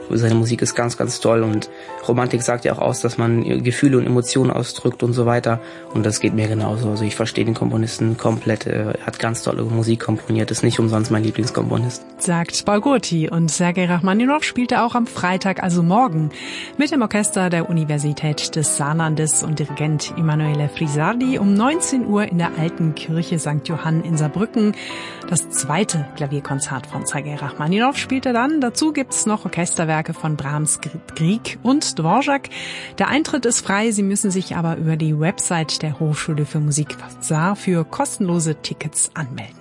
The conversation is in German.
Seine Musik ist ganz, ganz toll und Romantik sagt ja auch aus, dass man Gefühle und Emotionen ausdrückt und so weiter. Und das geht mir genauso. Also ich verstehe den Komponisten komplett. Er hat ganz tolle Musik komponiert, ist nicht umsonst mein Lieblingskomponist. Sagt Paul Gurti, und Sergei Rachmaninow spielte auch am Freitag, also morgen, mit dem Orchester der Universität des Saarlandes und Dirigent Emanuele Frisardi um 19 Uhr in der Alten Kirche St. Johann in Saarbrücken. Das zweite Klavierkonzert von Sergei Rachmaninow spielt er dann. Dazu gibt's noch Orchesterwerke von Brahms, Grieg und Dvorak. Der Eintritt ist frei, Sie müssen sich aber über die Website der Hochschule für Musik Saar für kostenlose Tickets anmelden.